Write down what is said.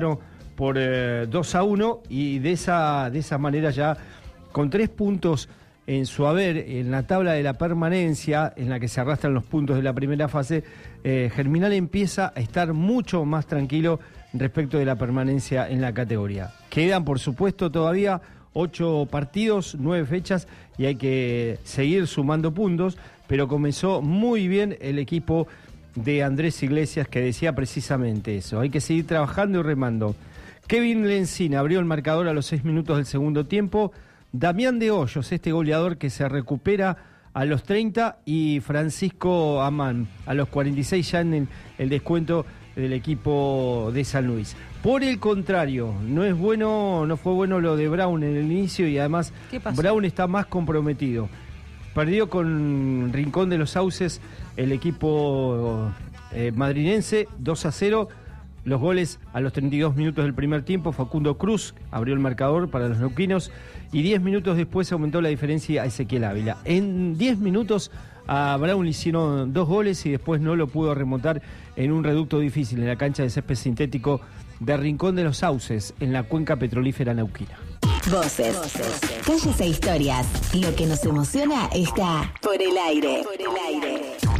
por 2-1 y de esa manera ya con 3 puntos en su haber en la tabla de la permanencia en la que se arrastran los puntos de la primera fase, Germinal empieza a estar mucho más tranquilo respecto de la permanencia en la categoría. Quedan por supuesto todavía 8 partidos, 9 fechas y hay que seguir sumando puntos, pero comenzó muy bien el equipo de Andrés Iglesias, que decía precisamente eso: hay que seguir trabajando y remando. Kevin Lencina abrió el marcador a los 6 minutos del segundo tiempo. Damián de Hoyos, este goleador que se recupera a los 30, y Francisco Amán a los 46 ya en el descuento del equipo de San Luis. Por el contrario, no fue bueno lo de Brown en el inicio, y además Brown está más comprometido. Perdió con Rincón de los Sauces el equipo madrinense 2-0. Los goles a los 32 minutos del primer tiempo, Facundo Cruz abrió el marcador para los neuquinos, y 10 minutos después aumentó la diferencia a Ezequiel Ávila. En 10 minutos a Brown le hicieron 2 goles y después no lo pudo remontar en un reducto difícil en la cancha de césped sintético de Rincón de los Sauces, en la cuenca petrolífera neuquina. Voces, calles e historias. Lo que nos emociona está por el aire.